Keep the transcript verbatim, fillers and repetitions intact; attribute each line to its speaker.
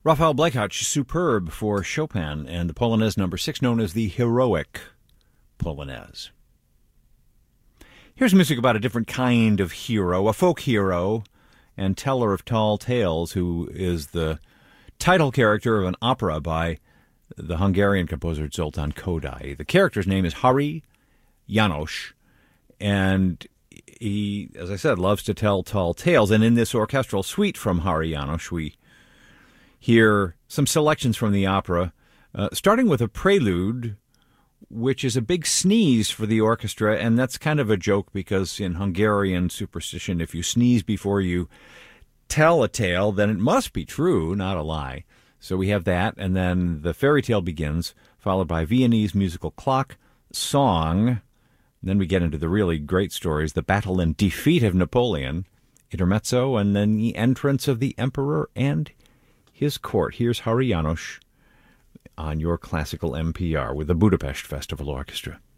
Speaker 1: Raphael Blechach, superb for Chopin, and the Polonaise number six, known as the Heroic Polonaise. Here's music about a different kind of hero, a folk hero and teller of tall tales, who is the title character of an opera by the Hungarian composer Zoltán Kodály. The character's name is Hari János, and he, as I said, loves to tell tall tales. And in this orchestral suite from Hari János, we hear some selections from the opera, uh, starting with a prelude, which is a big sneeze for the orchestra, and that's kind of a joke because in Hungarian superstition, if you sneeze before you tell a tale, then it must be true, not a lie. So we have that, and then the fairy tale begins, followed by Viennese musical clock, song, and then we get into the really great stories, the battle and defeat of Napoleon, intermezzo, and then the entrance of the emperor and his court. Here's Hari János on your classical M P R with the Budapest Festival Orchestra.